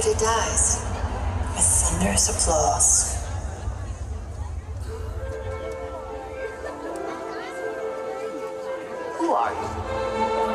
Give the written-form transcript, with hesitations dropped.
Everybody dies with thunderous applause. Who are you?